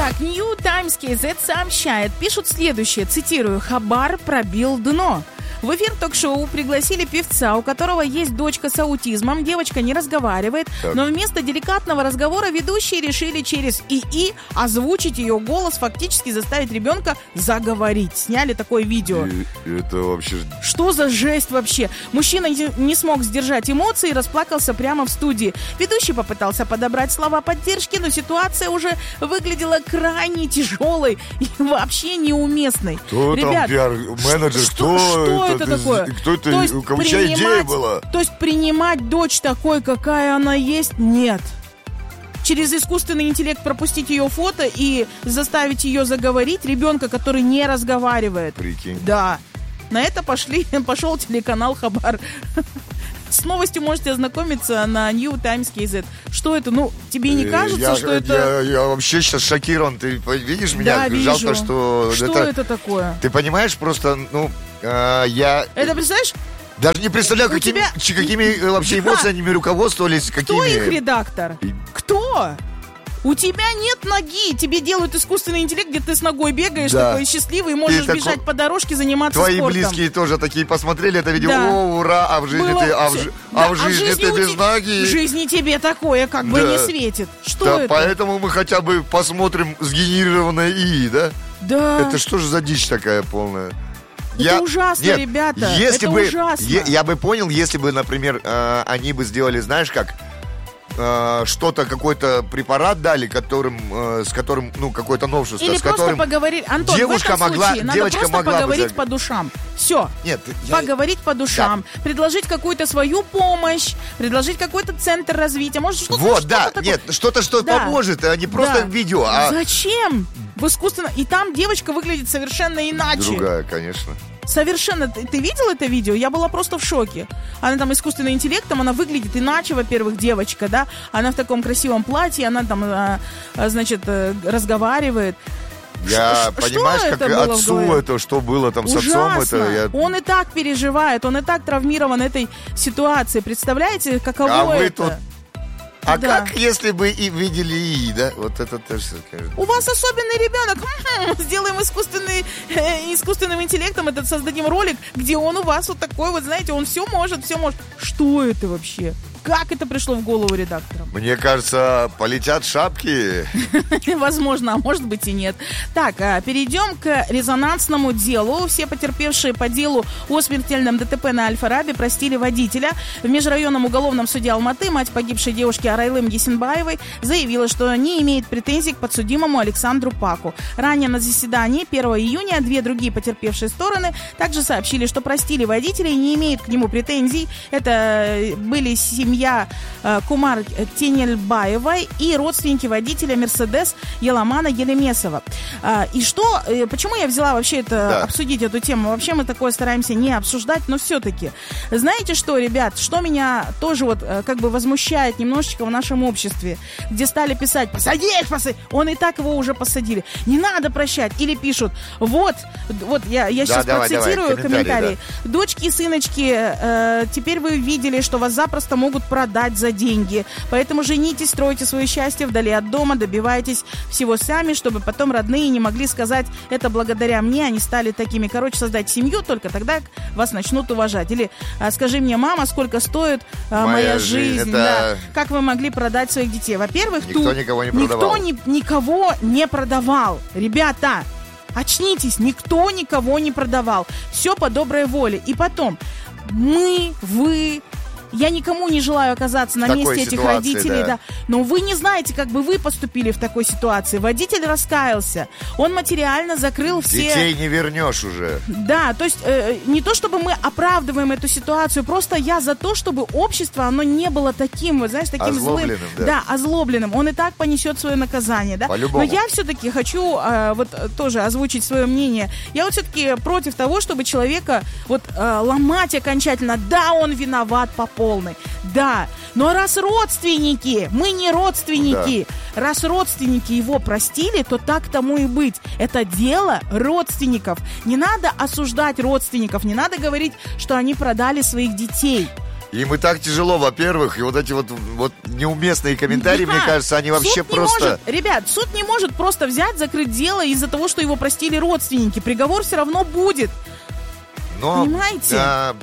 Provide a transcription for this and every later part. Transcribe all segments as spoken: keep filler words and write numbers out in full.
Так, New Times кей зет сообщает, пишут следующее, цитирую, «Хабар пробил дно». В эфир ток-шоу пригласили певца, у которого есть дочка с аутизмом. Девочка не разговаривает, так. но вместо деликатного разговора ведущие решили через ИИ озвучить ее голос, фактически заставить ребенка заговорить. Сняли такое видео. И, это вообще... Что за жесть вообще? Мужчина не смог сдержать эмоции и расплакался прямо в студии. Ведущий попытался подобрать слова поддержки, но ситуация уже выглядела крайне тяжелой и вообще неуместной. Кто Ребят, там пиар-менеджер? Что, что, что это, это такое? Кто это? То есть у кого чья идея была? То есть принимать дочь такой, какая она есть, нет. Через искусственный интеллект пропустить ее фото и заставить ее заговорить, ребенка, который не разговаривает. Прикинь. Да. На это пошли, пошел телеканал Хабар. С новостью можете ознакомиться на New Times кей зет. Что это? Ну, тебе не кажется, я, что я, это... Я, я вообще сейчас шокирован. Ты видишь меня? Да, вижу. Жалко, что... Что это... это такое? Ты понимаешь, просто, ну, э, я... Это, представляешь? Даже не представляю, какими, тебя... какими вообще эмоциями руководствовались. Кто какими... их редактор? Кто? У тебя нет ноги, тебе делают искусственный интеллект, где ты с ногой бегаешь, да. такой счастливый, и можешь ты бежать такой... по дорожке, заниматься Твои спортом. Твои близкие тоже такие посмотрели это видео, да. О, ура, а в жизни Было... ты, а в, да, а в жизни а ты без те... ноги. В жизни тебе такое как бы да. не светит. Что да, это? Поэтому мы хотя бы посмотрим сгенерированное ИИ, да? Да. Это что же за дичь такая полная? Это я... ужасно, Нет, ребята, если это бы... ужасно. Я, я бы понял, если бы, например, э, они бы сделали, знаешь как... что-то, какой-то препарат дали, которым, э, с которым, ну, какое-то новшество. Или с просто которым поговорить. Антон, девушка в этом могла, случае надо девочка просто могла поговорить бы... по душам. Все. Нет, я... Поговорить по душам. Да. Предложить какую-то свою помощь. Предложить какой-то центр развития. Может, что-то Вот, что-то да. такое. Нет, что-то, что да. поможет, а не просто да. видео. А... Зачем? В искусственно... И там девочка выглядит совершенно иначе. Другая, конечно. Совершенно. Ты, ты видел это видео? Я была просто в шоке. Она там искусственным интеллектом, она выглядит иначе, во-первых, девочка, да? Она в таком красивом платье, она там, а, а, значит, разговаривает. Я, Ш- понимаешь, как отцу это, что было там Ужасно. с отцом, это я... Он и так переживает, он и так травмирован этой ситуацией. Представляете, каково а вы это? Тут... А да. как, если бы и видели ИИ, да? Вот это тоже, конечно. У вас особенный ребенок. М-м, сделаем искусственный, э, искусственным интеллектом, этот создадим ролик, где он у вас вот такой, вот знаете, он все может, все может. Что это вообще? Как это пришло в голову редакторам? Мне кажется, полетят шапки. Возможно, а может быть и нет. Так, перейдем к резонансному делу. Все потерпевшие по делу о смертельном ДТП на Аль-Фараби простили водителя. В межрайонном уголовном суде Алматы мать погибшей девушки Арайлым Есенбаевой заявила, что не имеет претензий к подсудимому Александру Паку. Ранее на заседании первого июня две другие потерпевшие стороны также сообщили, что простили водителя и не имеют к нему претензий. Это были семьи Я Кумар Тенельбаевой и родственники водителя Мерседес Еламана Елемесова. И что, почему я взяла вообще это, да. обсудить эту тему? Вообще мы такое стараемся не обсуждать, но все-таки. Знаете что, ребят, что меня тоже вот как бы возмущает немножечко в нашем обществе, где стали писать: посадить, посадить. Он и так его уже посадили. Не надо прощать. Или пишут: вот, вот я, я да, сейчас давай, процитирую давай, комментарии. комментарии. Да. Дочки и сыночки, э, теперь вы видели, что вас запросто могут продать за деньги. Поэтому женитесь, стройте свое счастье вдали от дома, добивайтесь всего сами, чтобы потом родные не могли сказать: это благодаря мне они стали такими. Короче, создать семью, только тогда вас начнут уважать. Или скажи мне, мама, сколько стоит а, моя, моя жизнь? жизнь это... да. Как вы могли продать своих детей? Во-первых, никто тут никого не продавал. Никто ни, никого не продавал. Ребята, очнитесь, никто никого не продавал. Все по доброй воле. И потом, мы, вы... Я никому не желаю оказаться на месте этих родителей, да. да. Но вы не знаете, как бы вы поступили в такой ситуации. Водитель раскаялся. Он материально закрыл все... Детей не вернешь уже. Да, то есть э, не то, чтобы мы оправдываем эту ситуацию, просто я за то, чтобы общество, оно не было таким, вот, знаешь, таким озлобленным, злым. Да. да, озлобленным. Он и так понесет свое наказание, да. По-любому. Но я все-таки хочу э, вот тоже озвучить свое мнение. Я вот все-таки против того, чтобы человека вот э, ломать окончательно. Да, он виноват по полной. Да, но раз родственники, мы не родственники, да. раз родственники его простили, то так тому и быть. Это дело родственников. Не надо осуждать родственников, не надо говорить, что они продали своих детей. Им и так тяжело, во-первых, и вот эти вот, вот неуместные комментарии, да. Мне кажется, они вообще суд просто... Может, ребят, суд не может просто взять, закрыть дело из-за того, что его простили родственники. Приговор все равно будет. Но, понимаете? Да,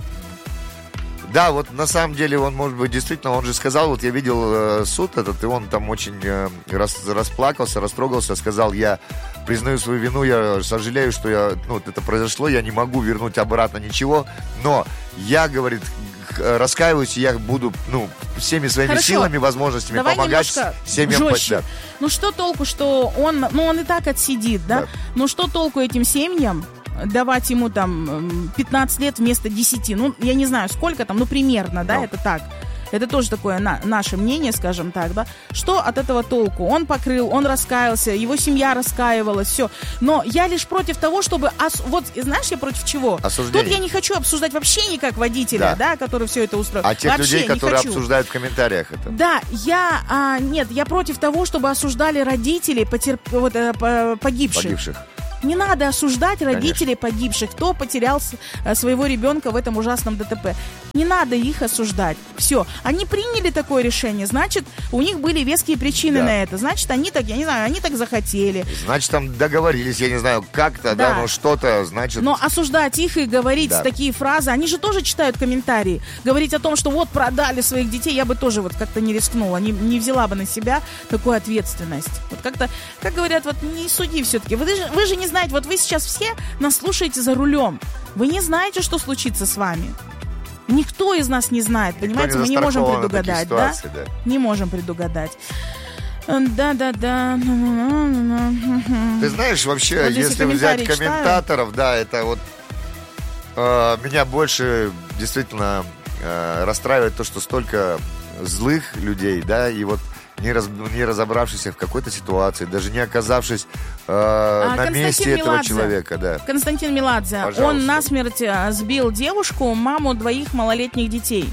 да, вот на самом деле он, может быть, действительно, он же сказал, вот я видел э, суд этот, и он там очень э, рас, расплакался, растрогался, сказал, я признаю свою вину, я сожалею, что я, ну, это произошло, я не могу вернуть обратно ничего, но я, говорит, раскаиваюсь, я буду, ну, всеми своими Хорошо. Силами, возможностями Давай помогать семьям. Жестче. Да. Ну что толку, что он, ну он и так отсидит, да? да? Ну что толку этим семьям давать ему там пятнадцать лет вместо десяти? Ну, я не знаю, сколько там, ну примерно, да, no. это так. Это тоже такое на, наше мнение, скажем так, да. Что от этого толку? Он покрыл, он раскаялся, его семья раскаивалась, все. Но я лишь против того, чтобы... Ос... Вот, знаешь, я против чего? Осуждение. Тут я не хочу обсуждать вообще никак водителя, да, да который все это устроил. А тех вообще людей, которые хочу. обсуждают в комментариях это. Да, я... А, нет, я против того, чтобы осуждали родителей потерп... вот, погибших. Погибших. Не надо осуждать родителей Конечно. Погибших, кто потерял своего ребенка в этом ужасном ДТП. Не надо их осуждать. Все. Они приняли такое решение, значит, у них были веские причины да. на это. Значит, они так, я не знаю, они так захотели. Значит, там договорились, я не знаю, как-то, да, да но что-то, значит... Но осуждать их и говорить да. такие фразы, они же тоже читают комментарии. Говорить о том, что вот продали своих детей, я бы тоже вот как-то не рискнула, не, не взяла бы на себя такую ответственность. Вот как-то, как говорят, вот не суди все-таки. Вы же, вы же не знаете, вот вы сейчас все нас слушаете за рулем. Вы не знаете, что случится с вами. Никто из нас не знает, Никто понимаете? Не Мы не можем предугадать, да? да? Не можем предугадать. Да-да-да. Ты знаешь, вообще, вот если взять комментаторов, читаю. Да, это вот э, меня больше действительно э, расстраивает то, что столько злых людей, да, и вот не, раз, не разобравшись в какой-то ситуации, даже не оказавшись э, а, на месте Меладзе. Этого человека. Да. Константин Меладзе, Пожалуйста. Он насмерть сбил девушку, маму двоих малолетних детей.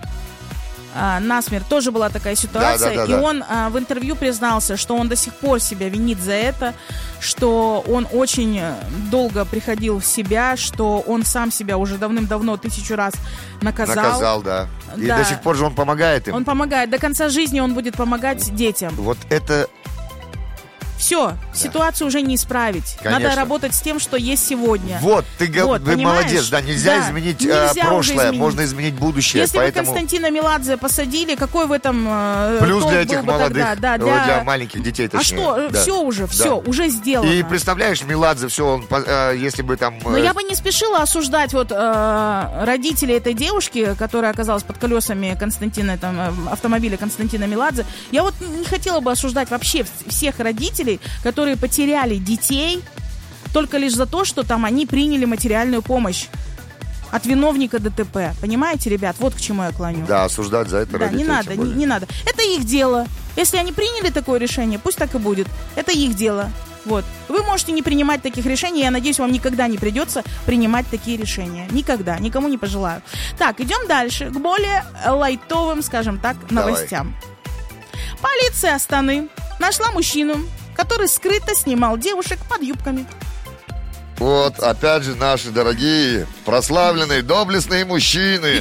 А, насмерть. Тоже была такая ситуация. Да, да, да, и да. он а, в интервью признался, что он до сих пор себя винит за это, что он очень долго приходил в себя, что он сам себя уже давным-давно тысячу раз наказал. Наказал, да. И да. до сих пор же он помогает им. Он помогает. До конца жизни он будет помогать детям. Вот это... Все, да. ситуацию уже не исправить. Конечно. Надо работать с тем, что есть сегодня. Вот, ты, вот, ты молодец, да, нельзя да. изменить нельзя прошлое, изменить. Можно изменить будущее. Если поэтому... вы Константина Меладзе посадили, какой в этом э, плюс для этих молодых, тогда? Да, для... для... для маленьких детей, точнее. А что, да. все уже, все, да. уже сделано. И представляешь, Меладзе, все, он, э, если бы там... Э... Но я бы не спешила осуждать вот э, родителей этой девушки, которая оказалась под колесами Константина, там, э, автомобиля Константина Меладзе. Я вот не хотела бы осуждать вообще всех родителей, которые потеряли детей только лишь за то, что там они приняли материальную помощь от виновника ДТП. Понимаете, ребят? Вот к чему я клоню. Да, осуждать за это да, родителей. Не надо, не, не надо. Это их дело. Если они приняли такое решение, пусть так и будет. Это их дело. Вот. Вы можете не принимать таких решений. Я надеюсь, вам никогда не придется принимать такие решения. Никогда. Никому не пожелаю. Так, идем дальше. К более лайтовым, скажем так, новостям. Давай. Полиция Астаны нашла мужчину, который скрыто снимал девушек под юбками. Вот, опять же, наши дорогие, прославленные, доблестные мужчины.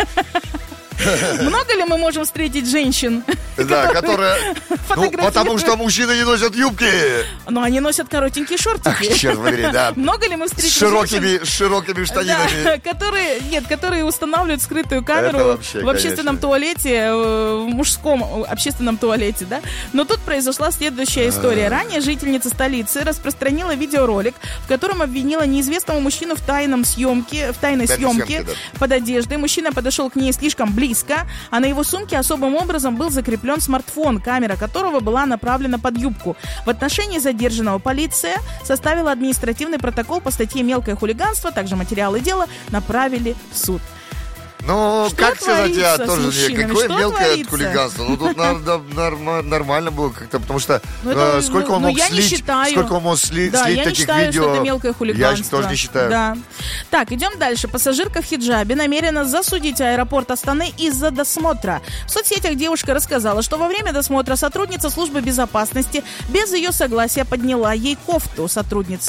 Много ли мы можем встретить женщин? Да, которые... Ну, потому что мужчины не носят юбки. Но они носят коротенькие шортики. Черт возьми, да. Много ли мы встретим широкими, женщин? С широкими штанинами. Да, которые, нет, которые устанавливают скрытую камеру вообще, в общественном конечно. туалете, в мужском общественном туалете, да? Но тут произошла следующая история. Ранее жительница столицы распространила видеоролик, в котором обвинила неизвестного мужчину в тайном съемке, в тайной съемке да. под одеждой. Мужчина подошел к ней слишком близко, а на его сумке особым образом был закреплен смартфон, камера которого была направлена под юбку. В отношении задержанного полиция составила административный протокол по статье «Мелкое хулиганство», также материалы дела направили в суд. Ну, что как сказать, я тоже не какое что мелкое творится? хулиганство. Ну, тут нормально было как-то, потому что ну, это, сколько он ну, мог слить, сколько он мог слить да, таких видео. Я не считаю, что это мелкое хулиганство. Я тоже не считаю. Да. Так, идем дальше. Пассажирка в хиджабе намерена засудить аэропорт Астаны из-за досмотра. В соцсетях девушка рассказала, что во время досмотра сотрудница службы безопасности без ее согласия подняла ей кофту. Сотрудница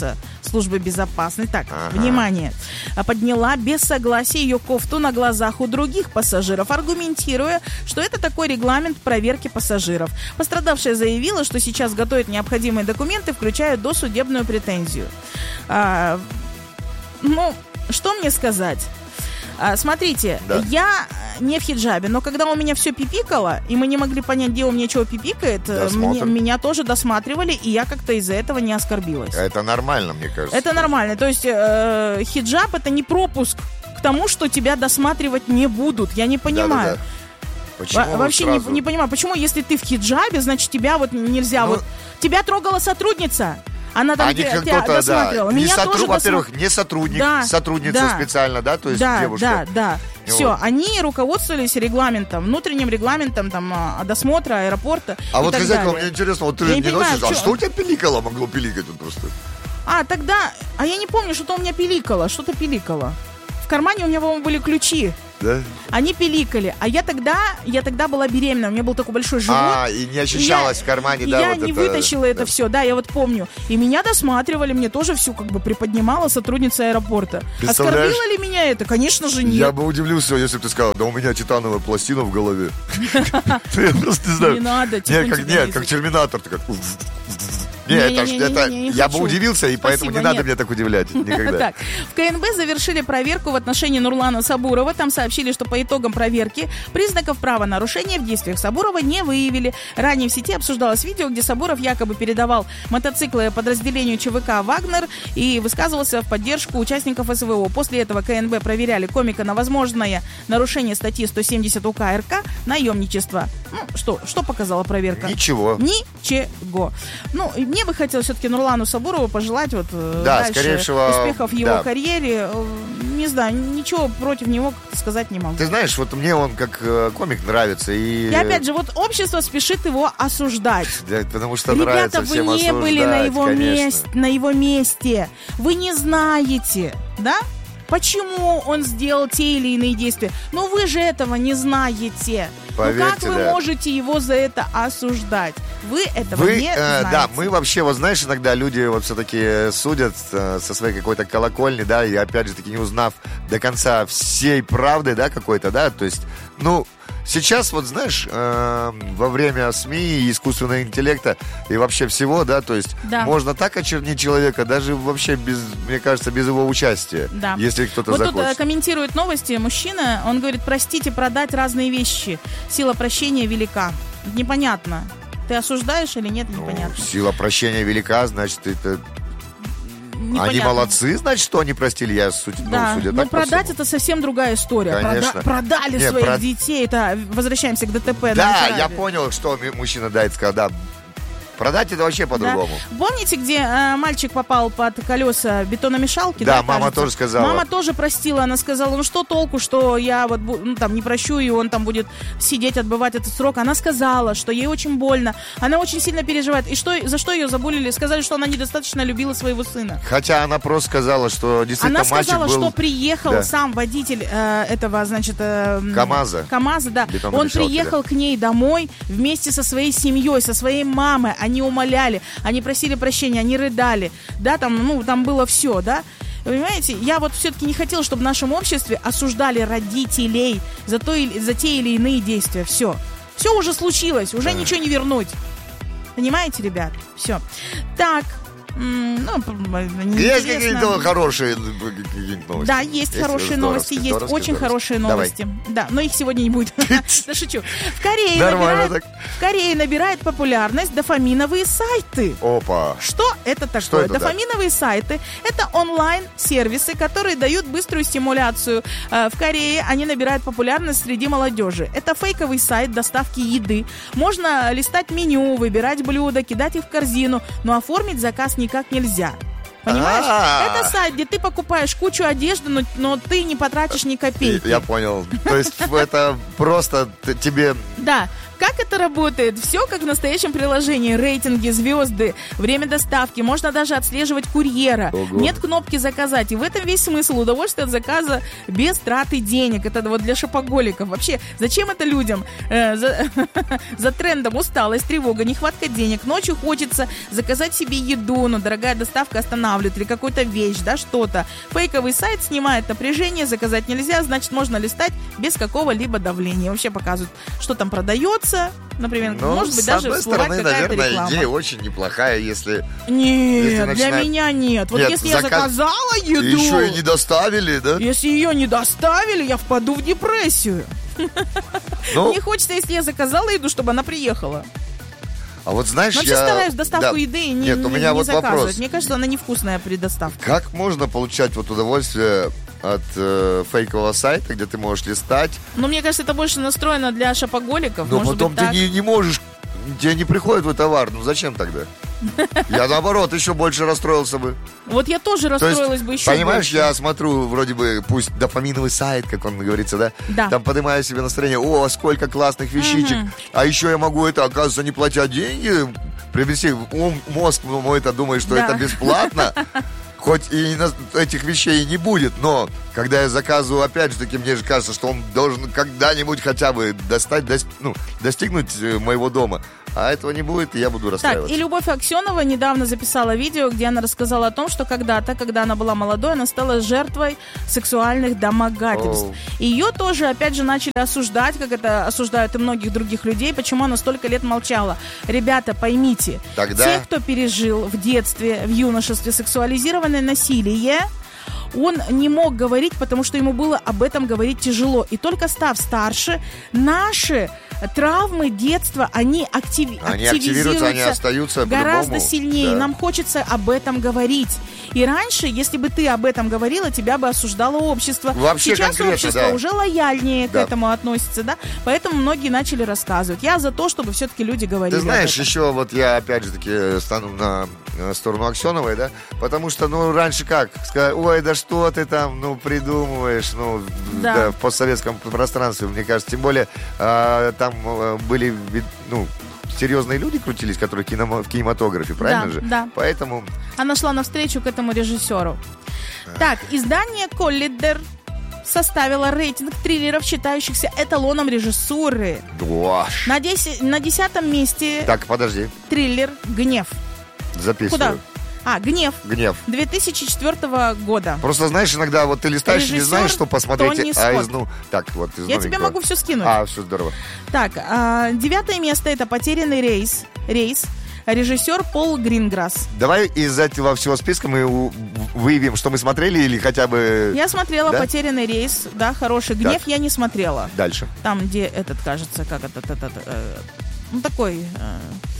службы безопасности. Так, ага. внимание. Подняла без согласия ее кофту на глазах у других пассажиров, аргументируя, что это такой регламент проверки пассажиров. Пострадавшая заявила, что сейчас готовят необходимые документы, включая досудебную претензию. А, ну, что мне сказать? А, смотрите, да. я не в хиджабе, но когда у меня все пипикало, и мы не могли понять, где у меня чего пипикает, мне, меня тоже досматривали, и я как-то из-за этого не оскорбилась. Это нормально, мне кажется. Это нормально. То есть э, хиджаб — это не пропуск к тому, что тебя досматривать не будут. Я не понимаю. Да-да-да. Почему Во- вообще сразу... не, не понимаю, почему, если ты в хиджабе, значит, тебя вот нельзя. Ну... Вот тебя трогала сотрудница. Она там а тебя, тебя досматривала. Да. Меня не сотруд... тоже Во-первых, досма... не сотрудник, да, сотрудница да, специально, да, то есть да, девушка. Да, да, И все, вот. Они руководствовались регламентом, внутренним регламентом там досмотра аэропорта. А вот, хозяйка, далее. мне интересно, вот ты я не, не носишь, понимаю, а что... что у тебя пиликало могло пиликать вот просто? А, тогда, а я не помню, что-то у меня пиликало, что-то пиликало. В кармане у меня, по-моему, были ключи. Да? Они пиликали. А я тогда, я тогда была беременна, у меня был такой большой живот. А, и не ощущалось я, в кармане, да, я вот не это... вытащила это да. все, да, я вот помню. И меня досматривали, мне тоже всю как бы приподнимала сотрудница аэропорта. Оскорбила ли меня это? Конечно же, нет. Я бы удивился, если бы ты сказала, да у меня титановая пластина в голове. Я просто не знаю. Не надо. Нет, как Терминатор. Нет, это, не, это не, не, не я хочу. бы удивился, и Спасибо, поэтому не надо нет. меня так удивлять никогда. Так, в КНБ завершили проверку в отношении Нурлана Сабурова. Там сообщили, что по итогам проверки признаков правонарушения в действиях Сабурова не выявили. Ранее в сети обсуждалось видео, где Сабуров якобы передавал мотоциклы подразделению ЧВК «Вагнер» и высказывался в поддержку участников СВО. После этого КНБ проверяли комика на возможное нарушение статьи сто семьдесят УК РК «Наемничество». Ну, что, что показала проверка? Ничего. Ничего. Ну, мне бы хотелось все-таки Нурлану Сабурову пожелать вот да, дальше скорее всего, успехов в его да. карьере. Не знаю, ничего против него сказать не могу. Ты знаешь, вот мне он как э, комик нравится. И... и опять же, вот общество спешит его осуждать. Да, потому что Ребята, нравится вы всем не осуждать, были на его, конечно. месте, на его месте. Вы не знаете, да? Почему он сделал те или иные действия? Но вы же этого не знаете. Поверьте, ну как вы да. можете его за это осуждать? Вы этого Вы, не э, знаете. Да, мы вообще, вот знаешь, иногда люди вот все-таки судят э, со своей какой-то колокольни, да, и опять же таки не узнав до конца всей правды, да, какой-то, да, то есть, ну, сейчас вот, знаешь, э, во время СМИ и искусственного интеллекта и вообще всего, да, то есть да. можно так очернить человека, даже вообще без, мне кажется, без его участия, да. если кто-то вот захочет. Вот тут комментирует новости мужчина, он говорит, простите, продать разные вещи, сила прощения велика. Непонятно, ты осуждаешь или нет, непонятно. Ну, сила прощения велика, значит, это... Непонятно. Они молодцы, значит, что они простили, я суть, да. ну, судя но так продать по это совсем другая история. Конечно. Прода- продали Не, своих прод... детей, это возвращаемся к ДТП. Да, я понял, что мужчина дает, сказал, да. Продать это вообще по-другому. Да. Помните, где э, мальчик попал под колеса бетономешалки? Да, да мама кажется? тоже сказала. Мама тоже простила. Она сказала, ну что толку, что я вот ну, там не прощу, и он там будет сидеть, отбывать этот срок. Она сказала, что ей очень больно. Она очень сильно переживает. И что, за что ее забулили? Сказали, что она недостаточно любила своего сына. Хотя она просто сказала, что действительно она мальчик сказала, был... что приехал да. сам водитель э, этого, значит... Э, КамАЗа. КамАЗа, да. Он приехал да. к ней домой вместе со своей семьей, со своей мамой. Они умоляли. Они просили прощения, они рыдали, да, там, ну, там было все, да. Понимаете, я вот все-таки не хотела, чтобы в нашем обществе осуждали родителей за, то, за те или иные действия. Все. Все уже случилось, уже да. ничего не вернуть. Понимаете, ребят? Все. Так. Ну, есть какие-то хорошие какие-то новости? Да, есть, есть хорошие новости, есть очень хорошие новости. Да, но их сегодня не будет. Да шучу. В Корее набирает, в Корее набирает популярность дофаминовые сайты. Опа. Что это такое? Дофаминовые сайты – это онлайн-сервисы, которые дают быструю стимуляцию. В Корее они набирают популярность среди молодежи. Это фейковый сайт доставки еды. Можно листать меню, выбирать блюда, кидать их в корзину, но оформить заказ не никак нельзя. Понимаешь? А-а-а. Это сайт, где ты покупаешь кучу одежды, но, но ты не потратишь ни копейки. Я понял. То есть это просто тебе Да, как это работает? Все как в настоящем приложении. Рейтинги, звезды, время доставки. Можно даже отслеживать курьера. Ого. Нет кнопки «Заказать». И в этом весь смысл. Удовольствие от заказа без траты денег. Это вот для шопоголиков. Вообще, зачем это людям? Э, за, за трендом усталость, тревога, нехватка денег. Ночью хочется заказать себе еду, но дорогая доставка останавливает. Или какую-то вещь, да, что-то. Фейковый сайт снимает напряжение. Заказать нельзя, значит, можно листать без какого-либо давления. Вообще показывают, что там продается, например, ну, может быть, с даже одной всплывает стороны, какая-то наверное, реклама. идея очень неплохая, если... Нет, если для начинает... меня нет. Вот нет, если заказ... я заказала еду... И еще и не доставили, да? Если ее не доставили, я впаду в депрессию. Ну, Мне хочется, если я заказала еду, чтобы она приехала. а вот знаешь, Но я... вообще стараюсь доставку да. еды не, Нет, у не- меня не вот заказывать. вопрос. Мне кажется, она невкусная при доставке. Как можно получать вот удовольствие от э, фейкового сайта, где ты можешь листать, Но мне кажется, это больше настроено для шопоголиков. но Может потом быть, ты так. не, не можешь, тебе не приходит твой товар, ну зачем тогда? Я наоборот еще больше расстроился бы. Вот я тоже То есть, расстроилась бы еще понимаешь, больше. я смотрю, вроде бы, пусть дофаминовый сайт, как он говорится, да? Да. Там поднимаю себе настроение, о, сколько классных вещичек. А еще я могу это, оказывается, не платя деньги, приобрести. Ум, мозг мой-то думает, что Да. это бесплатно. Хоть и на- этих вещей не будет, но когда я заказываю, опять же таки, мне же кажется, что он должен когда-нибудь хотя бы достать, дос- ну, достигнуть э, моего дома. А этого не будет, и я буду Так, расстраиваться. и Любовь Аксенова недавно записала видео, где она рассказала о том, что когда-то, когда она была молодой, она стала жертвой сексуальных домогательств. Оу. Ее тоже, опять же, начали осуждать, как это осуждают и многих других людей, почему она столько лет молчала. Ребята, поймите, Тогда- те, кто пережил в детстве, в юношестве сексуализированное насилие, он не мог говорить, потому что ему было об этом говорить тяжело. И только став старше, наши травмы детства, они, актив... Они активируются, они остаются гораздо по-любому. сильнее. Да. Нам хочется об этом говорить. И раньше, если бы ты об этом говорила, тебя бы осуждало общество. Вообще Сейчас конкретно, общество да. уже лояльнее Да. к этому относится, да? Поэтому многие начали рассказывать. Я за то, чтобы все-таки люди говорили Ты знаешь, об этом. еще вот я опять же таки стану на э, сторону Аксеновой, да, потому что, ну, раньше как, сказать, ой, да что ты там, ну, придумываешь, ну, Да. да, в постсоветском пространстве, мне кажется, тем более а, там э, были, вид- ну, серьезные люди крутились, которые киномо- в кинематографе, правильно Да, же? да. Поэтому, Она шла навстречу к этому режиссеру. Так, издание «Коллидер» составило рейтинг триллеров, считающихся эталоном режиссуры. дуаш. На, деся- на десятом месте Так, подожди, триллер «Гнев». записываю. Куда? А, «Гнев» Гнев. две тысячи четвёртого года. Просто, знаешь, иногда вот ты листаешь и не Режиссер знаешь, что посмотреть, Тони а из, Скотт. ну, так, вот, из Я тебе новенького. могу все скинуть. А, все здорово. Так, а, девятое место — это «Потерянный рейс». Рейс. Режиссер Пол Гринграсс. Давай из этого всего списка мы у- выявим, что мы смотрели, или хотя бы Я смотрела Да? «Потерянный рейс», да, хороший. «Гнев» Так. я не смотрела. дальше. Там, где этот, кажется, как этот, этот, э, ну, такой э,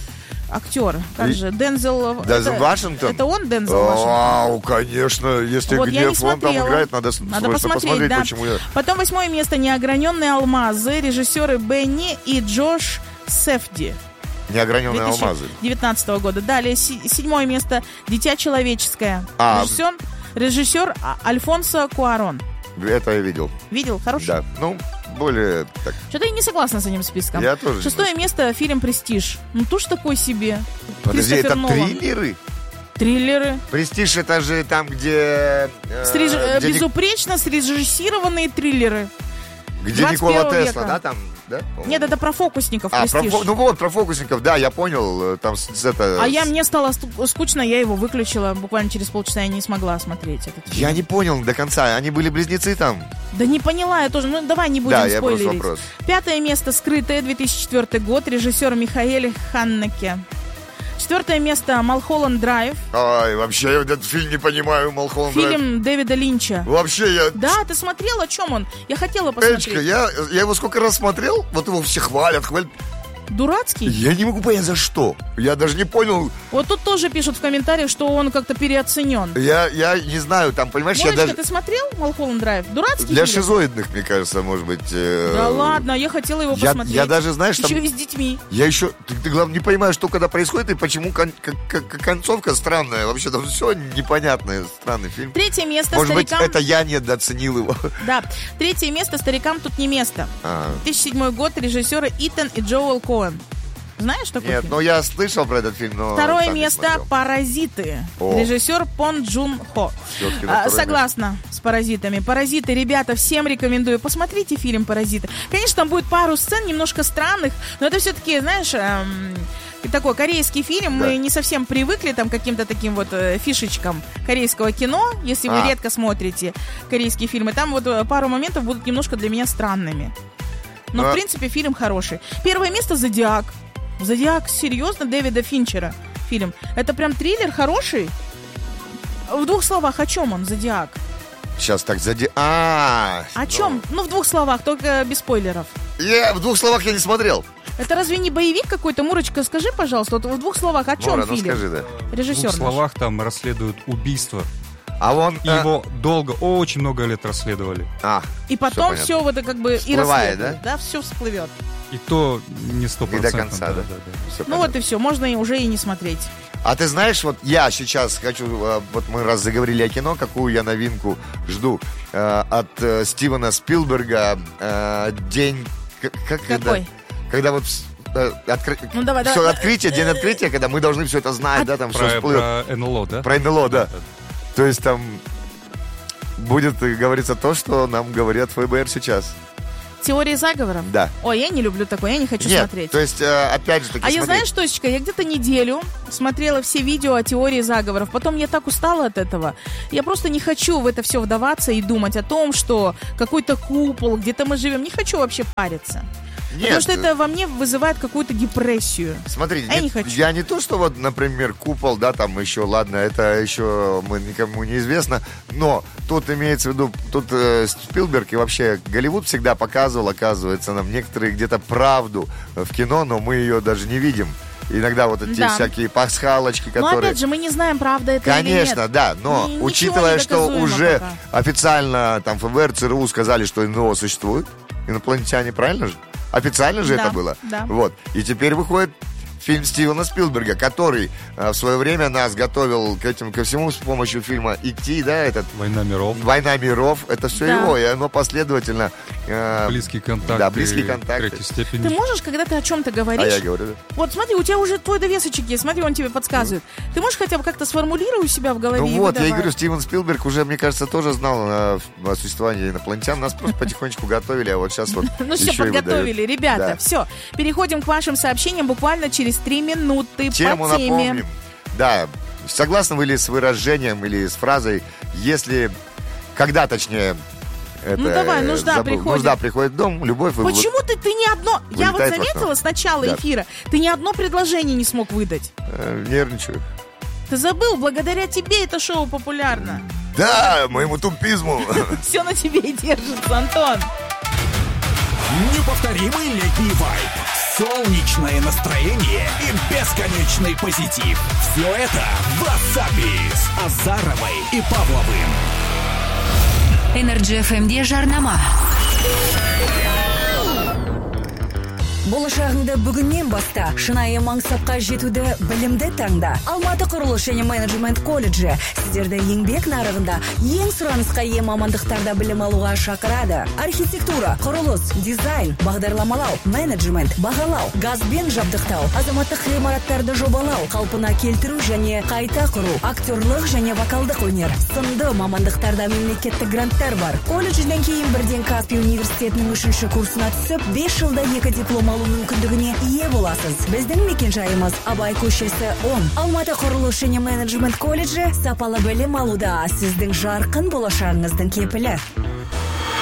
актер, как И- же, Дензел... Дензел это- Вашингтон? Это он, Дензел Вашингтон? Вау, конечно, если Вот я не Гнев он там смотрела. играет, надо, с- Надо срочно посмотреть, посмотреть, да. почему я... Потом восьмое место «Неограненные алмазы», режиссеры Бенни и Джош Сефди. Неограненные две тысячи алмазы. девятнадцатого года. Далее си- седьмое место «Дитя человеческое». А. Режиссер, режиссер А- Альфонсо Куарон. Это я видел. Видел? Хороший? Да, ну, более так. Что-то я не согласна с этим списком. Я тоже Шестое немножко. место — фильм «Престиж». Ну, тоже такой себе. Подожди, Кристофер это Нолан. триллеры? Триллеры. Престиж, это же там, где... э, С реж- э, где, Ник- Безупречно срежиссированные триллеры. где двадцать Никола первого Тесла, века. да, там? Да? Нет, это про фокусников А, про, «Престиж». фо- ну вот, про фокусников, да, я понял, э, там с, с это... А я, с- мне стало сту- скучно, я его выключила. Буквально через полчаса я не смогла смотреть этот фильм. Я не понял до конца, они были близнецы там? Да не поняла я тоже. Ну, давай не будем Да, я просто спойлерить. вопрос. Пятое место «Скрытое», две тысячи четвёртый год, режиссер Михаэль Ханнеке. Четвертое место «Малхолланд Драйв», Ай, вообще я этот фильм не понимаю, Малхолланд Драйв. фильм Дэвида Линча. Вообще я... Да, ты смотрел, о чем он? Я хотела Эльчка, посмотреть. я, я его сколько раз смотрел, вот его все хвалят, хвалят. Дурацкий? Я не могу понять, за что. Я даже не понял. Вот тут тоже пишут в комментариях, что он как-то переоценен. Я, я не знаю, там, понимаешь, Монечка, я даже... ты смотрел Малхолланд Драйв? Дурацкий Для фильм? шизоидных, мне кажется, может быть... Э... Да ладно, я хотела его я, посмотреть. Я даже, знаешь, еще там... и с детьми. Я еще... Ты, ты, главное, не понимаешь, что когда происходит и почему кон- к- к- концовка странная. Вообще там все непонятное, странный фильм. Третье место Может старикам... быть, это я недооценил его. Да. Третье место старикам тут не место. А. две тысячи седьмой год, режиссеры Итан и Джоэл Коэн. Знаешь такой Нет, фильм? ну я слышал про этот фильм, но... Второе сам не место смотрел. «Паразиты». О. Режиссер Пон Джун Хо. Всё-таки на А, второе согласна с «Паразитами». «Паразиты», ребята, всем рекомендую. Посмотрите фильм «Паразиты». Конечно, там будет пару сцен немножко странных, но это все-таки, знаешь... Эм... такой корейский фильм, Да. мы не совсем привыкли там к каким-то таким вот э, фишечкам корейского кино, если вы А. редко смотрите корейские фильмы. Там вот э, пару моментов будут немножко для меня странными. Но, А. в принципе, фильм хороший. Первое место «Зодиак». «Зодиак», серьезно, Дэвида Финчера фильм. Это прям триллер хороший. В двух словах, о чем он, «Зодиак»? Сейчас так зади... А, О чем? Ну, в двух словах, только без спойлеров. Я в двух словах я не смотрел. Это разве не боевик какой-то? Мурочка, скажи, пожалуйста, вот в двух словах, о чем Мора, ну фильм? скажи, да. В Режиссер двух наш. словах там расследуют убийство. А он... И а, его долго, очень много лет расследовали. а, И потом понятно. все вот это как бы и Всплывает, расследует, да? Все всплывет. И то не сто не процентов. до конца, да? да, да. Всё Ну понятно. вот и все, можно и уже и не смотреть. А ты знаешь, вот я сейчас хочу, э, вот мы раз заговорили о кино, какую я новинку жду э, от э, Стивена Спилберга. э, День... к- Как Какой? Когда, когда вот... э, откры- Ну, давай, все давай. открытие, день открытия, когда мы должны все это знать, А- да, там все Про, всплывет. про эн эл о, да? Про эн эл о, да. То есть там будет э, говориться то, что нам говорят эф бэ эр сейчас. Теория заговоров? Да. Ой, я не люблю такое, я не хочу Нет, смотреть. то есть, э, опять же таки, А я, смотри. знаешь, Тосечка, я где-то неделю смотрела все видео о теории заговоров. Потом я так устала от этого. Я просто не хочу в это все вдаваться и думать о том, что какой-то купол, где-то мы живем. Не хочу вообще париться. Нет, Потому что это во мне вызывает какую-то депрессию. Смотри, А я не- не хочу. я не то, что вот, например, купол, да, там еще, ладно, это еще мы никому не известно, но тут имеется в виду, тут э, Спилберг и вообще Голливуд всегда показывал, оказывается, нам некоторые где-то правду в кино, но мы ее даже не видим. Иногда вот эти Да. всякие пасхалочки, Но которые... опять же, мы не знаем, правда это или нет. Конечно, да, но Ни- ничего учитывая, не что доказуемо уже пока. официально там эф бэ эр, цэ эр у сказали, что эн эл о существует, инопланетяне, правильно же? Официально же Да, это было? да. Вот. И теперь выходит фильм Стивена Спилберга, который э, в свое время нас готовил к этим, ко всему с помощью фильма «И ти», да, этот Война миров, «Война миров», это все Да. его, и оно последовательно... э, близкий контакт. Да, близкие контакты. Третьей степени. Ты можешь, когда ты о чем-то говоришь, а я говорю, да? вот смотри, у тебя уже твой довесочек есть, смотри, он тебе подсказывает. Ты можешь хотя бы как-то сформулировать у себя в голове Ну и вот, я и выдавай? говорю, Стивен Спилберг уже, мне кажется, тоже знал э, о существовании инопланетян. Нас просто потихонечку готовили, а вот сейчас вот Ну все, еще и подготовили. выдают. Ребята, Да. все. Переходим к вашим сообщениям буквально через три минуты Тему по теме. напомним. Да, согласны вы ли с выражением или с фразой, если, когда точнее, это, Ну, давай, э, нужда забыл. приходит. Нужда приходит в дом, любовь... вы- Почему ты, ты ни одно... Я вот Вылетает в заметила окно. с начала Да. эфира, ты ни одно предложение не смог выдать. э, нервничаю. Ты забыл, благодаря тебе это шоу популярно. Да, моему тупизму. Все на тебе и держится, Антон. Неповторимый летний вайб, солнечное настроение и бесконечный позитив. Все это в Васаби с Азаровой и Павловым. Energy эф эмде жарнама. Болашағыңды бүгіннен баста шынайы маңсапқа жетуді білімді таңда. Алматы құрылыс және менеджмент колледжі сіздерді еңбек нарығында ең сұранысқа ие мамандықтарда білім алуға шақырады. Архитектура, құрылыс, дизайн, бағдарламалау, менеджмент, бағалау, газбен жабдықтау, азаматтық ғимараттарды жобалау, қалпына келтіру және қайта құру, актерлық және вокалдық өнер, сынды мамандықтарда мемлекеттік гранттар бар. Колледжден кейін бірден Каспий университетінің үшінші курсына түсіп, бес жылда екі диплом алу мүмкіндігіне ие боласыз. Біздің мекенжайымыз Абай көшесі он. Алматы құрылыс және менеджмент колледжі сапалы білім алуда сіздің жарқын болашағыңыздың кепілі.